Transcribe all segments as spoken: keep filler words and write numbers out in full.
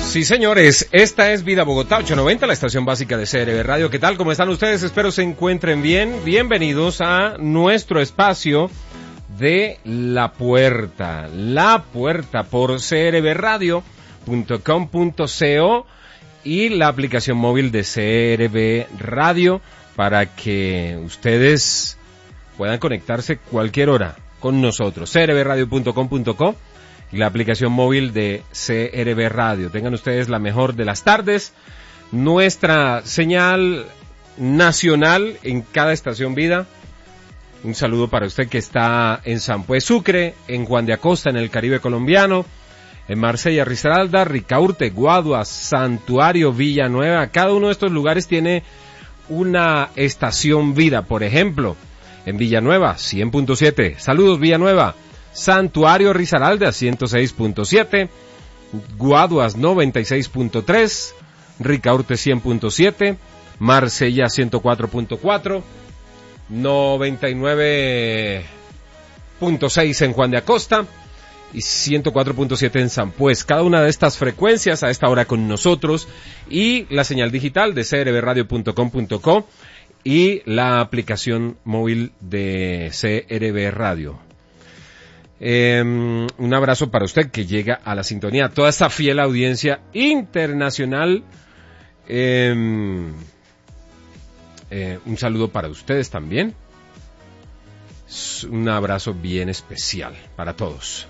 Sí, señores, esta es Vida Bogotá ochocientos noventa, la estación básica de C R B Radio. ¿Qué tal? ¿Cómo están ustedes? Espero se encuentren bien. Bienvenidos a nuestro espacio de La Puerta. La Puerta por c r b radio punto com punto co y la aplicación móvil de C R B Radio para que ustedes puedan conectarse cualquier hora con nosotros. c r b radio punto com punto co y la aplicación móvil de C R B Radio. Tengan ustedes la mejor de las tardes. Nuestra señal nacional en cada estación Vida. Un saludo para usted que está en San Pues Sucre, en Juan de Acosta, en el Caribe colombiano, en Marsella, Risaralda, Ricaurte, Guaduas, Santuario, Villanueva. Cada uno de estos lugares tiene una estación Vida. Por ejemplo, en Villanueva, cien punto siete. Saludos, Villanueva. Santuario Risaralda, ciento seis punto siete, Guaduas noventa y seis punto tres, Ricaurte cien punto siete, Marsella ciento cuatro punto cuatro, noventa y nueve punto seis en Juan de Acosta y ciento cuatro punto siete en San Pues. Cada una de estas frecuencias a esta hora con nosotros y la señal digital de c r b radio punto com punto co y la aplicación móvil de C R B Radio. Eh, un abrazo para usted que llega a la sintonía, toda esta fiel audiencia internacional. Eh, eh, un saludo para ustedes también. Un abrazo bien especial para todos.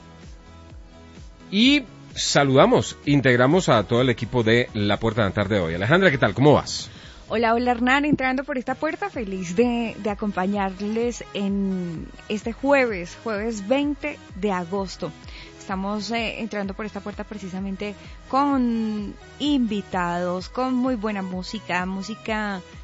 Y saludamos, integramos a todo el equipo de La Puerta de la Tarde de hoy. Alejandra, ¿qué tal? ¿Cómo vas? Hola, hola Hernán, entrando por esta puerta, feliz de, de acompañarles en este jueves, jueves veinte de agosto. Estamos eh, entrando por esta puerta precisamente con invitados, con muy buena música, música